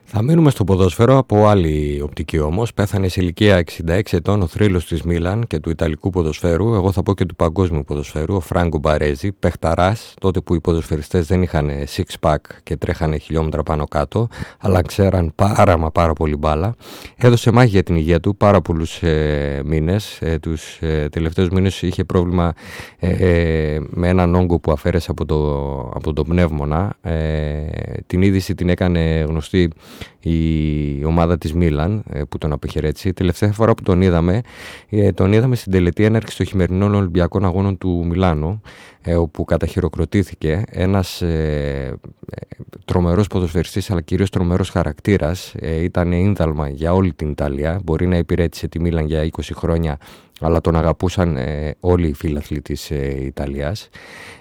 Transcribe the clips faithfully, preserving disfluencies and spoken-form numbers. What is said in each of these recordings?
Θα μείνουμε στο ποδόσφαιρο από άλλη οπτική όμως. Πέθανε σε ηλικία εξήντα έξι ετών ο θρύλος της Μίλαν και του ιταλικού ποδοσφαίρου, εγώ θα πω και του παγκόσμιου ποδοσφαίρου, ο Φράγκο Μπαρέζι, παιχταράς, τότε που οι ποδοσφαιριστές δεν είχαν six pack και τρέχανε χιλιόμετρα πάνω κάτω, αλλά ξέραν πάρα μα πάρα πολύ μπάλα. Έδωσε μάχη για την υγεία του πάρα πολλούς ε, μήνες. Ε, τους ε, τελευταίους μήνες είχε πρόβλημα ε, ε, με έναν όγκο που αφαίρεσε από το, από το πνεύμονα. Ε, την είδηση την έκανε γνωστή η ομάδα της Μίλαν που τον απεχαιρέτησε. Η τελευταία φορά που τον είδαμε, τον είδαμε στην τελετή έναρξης των χειμερινών Ολυμπιακών Αγώνων του Μιλάνου, όπου καταχειροκροτήθηκε ένας ε, τρομερός ποδοσφαιριστής, αλλά κυρίως τρομερός χαρακτήρας. Ε, ήταν ίνδαλμα για όλη την Ιταλία. Μπορεί να υπηρέτησε τη Μίλαν για είκοσι χρόνια, αλλά τον αγαπούσαν ε, όλοι οι φίλαθλοι της ε, Ιταλίας.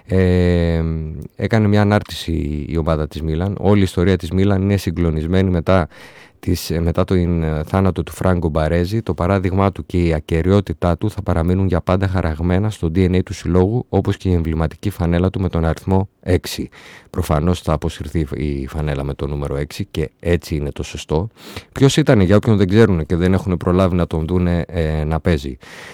Ε, έκανε μια ανάρτηση η ομάδα της Μίλαν. Όλη η ιστορία της Μίλαν είναι συγκλονισμένη μετά, της, μετά τον θάνατο του Φράγκο Μπαρέζι. Το παράδειγμά του και η ακεραιότητά του θα παραμείνουν για πάντα χαραγμένα στο ντι εν έι του συλλόγου, όπως και η εμβληματική φανέλα του με τον αριθμό έξι. Προφανώς θα αποσυρθεί η φανέλα με το νούμερο έξι και έτσι είναι το σωστό. Ποιος ήταν, για όποιον δεν ξέρουν και δεν έχουν προλάβει να τον δούνε ε, να παίζει.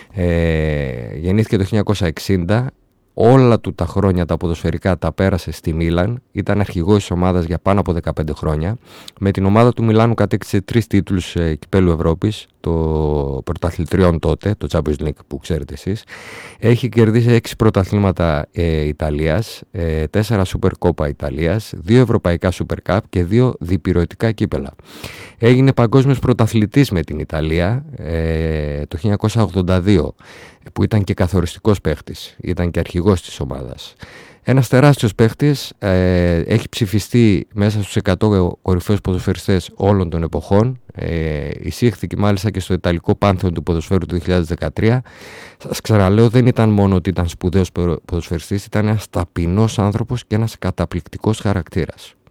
Ε, γεννήθηκε το χίλια εννιακόσια εξήντα. Όλα του τα χρόνια τα ποδοσφαιρικά τα πέρασε στη Μίλαν, ήταν αρχηγός της ομάδας για πάνω από δεκαπέντε χρόνια. Με την ομάδα του Μιλάνου κατέκτησε τρεις τίτλους ε, κυπέλλου Ευρώπης, το πρωταθλητριών τότε, το Champions League που ξέρετε εσείς. Έχει κερδίσει έξι πρωταθλήματα ε, Ιταλίας, ε, τέσσερα Super Coppa Ιταλίας, δύο Ευρωπαϊκά Super Cup και δύο διπυρωτικά κύπελα. Έγινε παγκόσμιος πρωταθλητής με την Ιταλία ε, το χίλια εννιακόσια ογδόντα δύο, που ήταν και καθοριστικός παίχτης, ήταν και αρχηγός της ομάδας. Ένας τεράστιος παίχτης, ε, έχει ψηφιστεί μέσα στους εκατό κορυφαίους ποδοσφαιριστές όλων των εποχών, ε, εισήχθηκε μάλιστα και στο Ιταλικό Πάνθεον του ποδοσφαίρου του δύο χιλιάδες δεκατρία. Σας ξαναλέω, δεν ήταν μόνο ότι ήταν σπουδαίος ποδοσφαιριστής, ήταν ένας ταπεινός άνθρωπος και ένας καταπληκτικός χαρακτήρας.